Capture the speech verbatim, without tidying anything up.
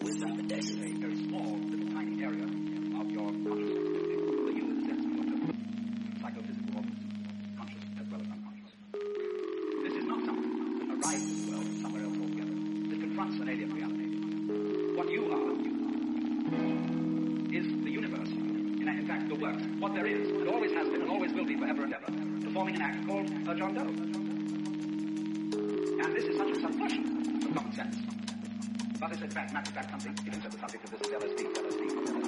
with ambidextrous. A very small, little tiny area of your consciousness. The you in the sense of your psychophysical or conscious as well as unconscious. This is not something that arrives in the world somewhere else altogether. It confronts an alien reality. What you are is the universe. In, in fact, the work. What there is, and always has been, and always will be forever and ever, performing an act called a John Doe. And this is such a subversion of common sense. But it's in fact, matter of fact, something, even so the subject of this is L S D, L S D, L S D.